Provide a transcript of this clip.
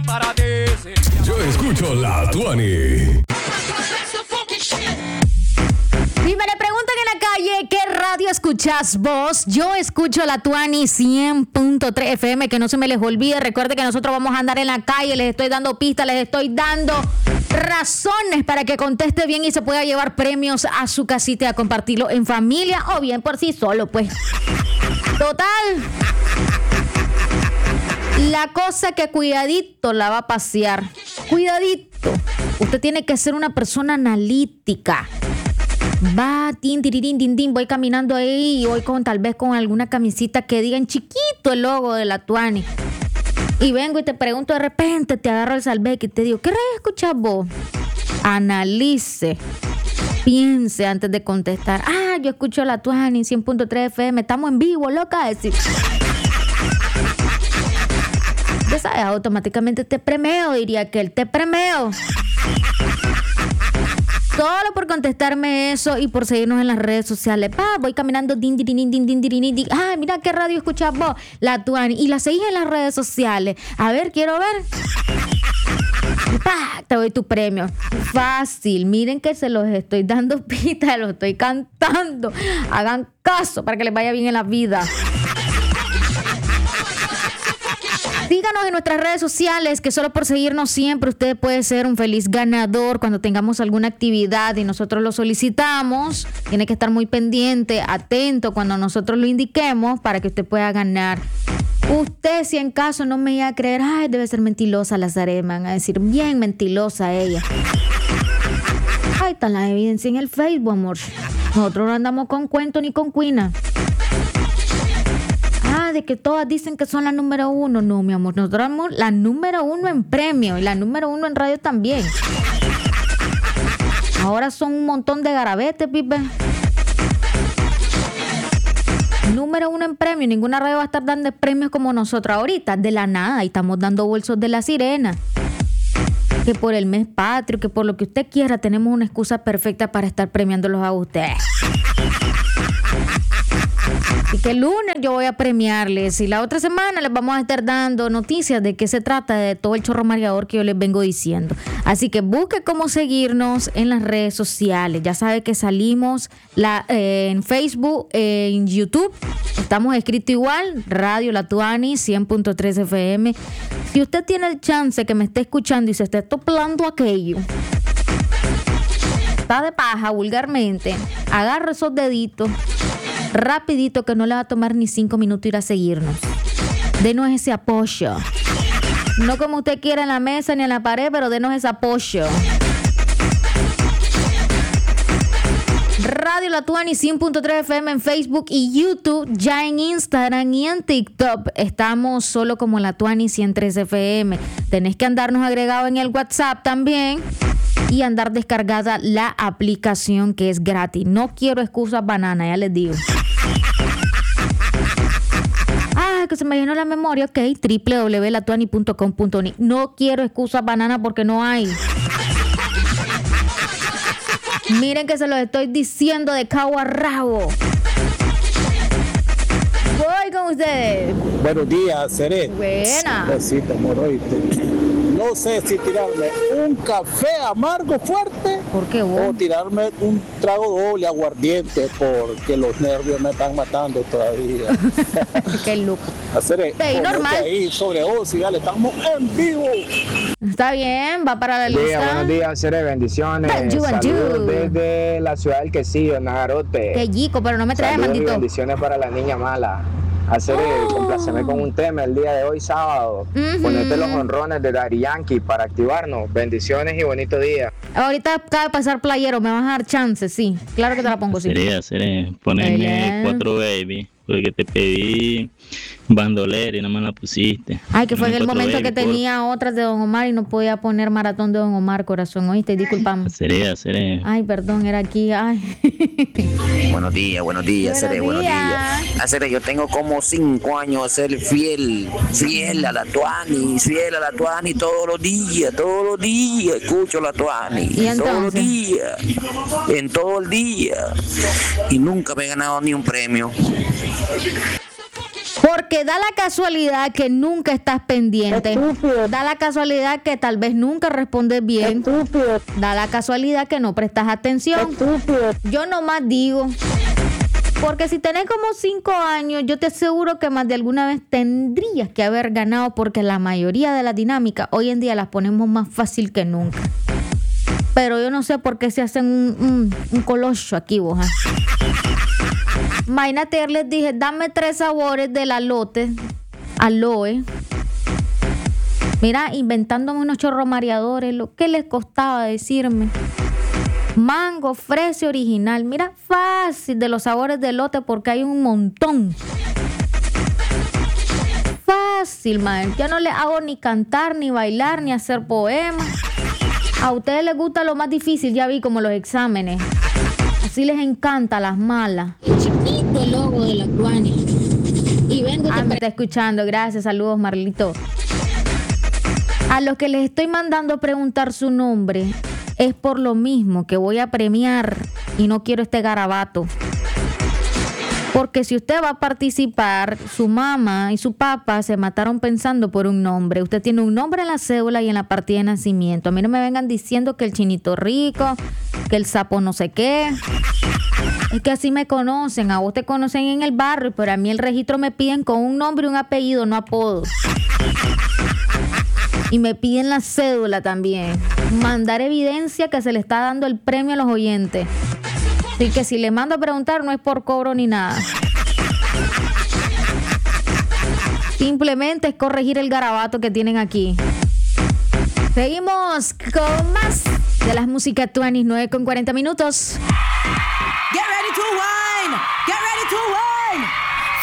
Yo escucho la Tuani. Si me le preguntan en la calle qué radio escuchas vos, yo escucho la Tuani 100.3 FM, que no se me les olvide. Recuerde que nosotros vamos a andar en la calle, les estoy dando pistas, les estoy dando razones para que conteste bien y se pueda llevar premios a su casita y a compartirlo en familia o bien por sí solo, pues. Total. La cosa que cuidadito la va a pasear. Cuidadito. Usted tiene que ser una persona analítica. Va, tin, tirirín, tin, tin, voy caminando ahí y voy tal vez con alguna camisita que diga en chiquito el logo de la Tuani. Y vengo y te pregunto de repente, te agarro el salveque y te digo, ¿qué radio escuchas vos? Analice, piense antes de contestar. Yo escucho la Tuani 100.3 FM, estamos en vivo, loca, decir. Ya sabes, automáticamente te premio, diría que él te premio. Solo por contestarme eso y por seguirnos en las redes sociales. Voy caminando. Mira qué radio escuchas vos. La Tuani. Y la seguís en las redes sociales. A ver, quiero ver. Te doy tu premio. Fácil. Miren que se los estoy dando pita. Los estoy cantando. Hagan caso para que les vaya bien en la vida. Síganos en nuestras redes sociales, que solo por seguirnos siempre usted puede ser un feliz ganador cuando tengamos alguna actividad y nosotros lo solicitamos. Tiene que estar muy pendiente, atento cuando nosotros lo indiquemos para que usted pueda ganar. Usted, si en caso no me iba a creer, debe ser mentirosa la Zareman, a decir, bien mentirosa ella. Ahí está la evidencia en el Facebook, amor. Nosotros no andamos con cuento ni con cuina. De que todas dicen que son la número 1. No, mi amor, nosotros somos la número 1 en premio y la número 1 en radio también. Ahora son un montón de garabetes, pipe. Número 1 en premio. Ninguna radio va a estar dando premios como nosotros ahorita, de la nada. Y estamos dando bolsos de la sirena. Que por el mes patrio, que por lo que usted quiera, tenemos una excusa perfecta para estar premiándolos a ustedes. Y que el lunes yo voy a premiarles y la otra semana les vamos a estar dando noticias de qué se trata, de todo el chorro mareador que yo les vengo diciendo. Así que busque cómo seguirnos en las redes sociales. Ya sabe que salimos en Facebook, en YouTube. Estamos escritos igual, Radio La Tuani 100.3 FM. Si usted tiene el chance que me esté escuchando y se esté toplando aquello, está de paja vulgarmente, agarre esos deditos rapidito, que no le va a tomar ni 5 minutos ir a seguirnos. Denos ese apoyo. No como usted quiera en la mesa ni en la pared, pero denos ese apoyo. Radio La Tuani 100.3 FM en Facebook y YouTube, ya en Instagram y en TikTok. Estamos solo como La Tuani 103 FM. Tenés que andarnos agregado en el WhatsApp también y andar descargada la aplicación, que es gratis. No quiero excusas banana, ya les digo. Que se me llenó la memoria. Ok, www.latuani.com.ni. No quiero excusas banana porque no hay. Miren que se los estoy diciendo de cabo a rabo. Voy con ustedes. Buenos días, Seré. Buena. Besito, moroite. No sé si tirarme un café amargo fuerte. ¿Por qué vos? O tirarme un trago doble aguardiente, porque los nervios me están matando todavía. Qué loco. Seré, normal. Ahí sobre Osi, dale, estamos en vivo. Está bien, va para la lista. Buenos días, Seré, bendiciones. Saludos desde la ciudad del Quesillo, Nagarote. Qué chico, pero no me traes, Saludos maldito. Y bendiciones para la niña mala. Compláceme con un tema el día de hoy, sábado. Ponete los honrones de Daddy Yankee para activarnos. Bendiciones y bonito día. Ahorita acaba de pasar playero, me vas a dar chance, sí. Claro que te la pongo, sí. Seré. Poneme 4 baby, porque te pedí bandolera y no me la pusiste. Ay, que fue en el momento baby, que tenía otras de Don Omar y no podía poner maratón de Don Omar, corazón. Oíste, disculpame. Seré. Ay, perdón, era aquí. Ay. Buenos días, Seré, buenos días. Seré, yo tengo como 5 años a ser fiel a la Tuani todos los días, escucho la Tuani, todos los días, en todo el día, y nunca me he ganado ni un premio. Porque da la casualidad que nunca estás pendiente. Estúpido. Da la casualidad que tal vez nunca respondes bien. Estúpido. Da la casualidad que no prestas atención. Estúpido. Yo nomás digo, porque si tenés como 5 años, yo te aseguro que más de alguna vez tendrías que haber ganado, porque la mayoría de las dinámicas hoy en día las ponemos más fácil que nunca. Pero yo no sé por qué se hacen un colocho aquí, vos. Imagínate, ayer les dije, dame 3 sabores del aloe. Mira, inventándome unos chorros mareadores, lo que les costaba decirme. Mango, fresa original. Mira, fácil de los sabores de elote porque hay un montón. Fácil, man. Yo no les hago ni cantar, ni bailar, ni hacer poemas. A ustedes les gusta lo más difícil, ya vi, como los exámenes. Así les encanta las malas. Chiquito el logo de la Tuani. Y vengo me está escuchando. Gracias, saludos, Marlito. A los que les estoy mandando preguntar su nombre, es por lo mismo que voy a premiar y no quiero este garabato. Porque si usted va a participar, su mamá y su papá se mataron pensando por un nombre. Usted tiene un nombre en la cédula y en la partida de nacimiento. A mí no me vengan diciendo que el chinito rico, que el sapo no sé qué. Es que así me conocen. A vos te conocen en el barrio, pero a mí el registro me piden con un nombre y un apellido, no apodo. Y me piden la cédula también. Mandar evidencia que se le está dando el premio a los oyentes. Así que si le mando a preguntar, no es por cobro ni nada. Simplemente es corregir el garabato que tienen aquí. Seguimos con más de las músicas 29 con 40 minutos.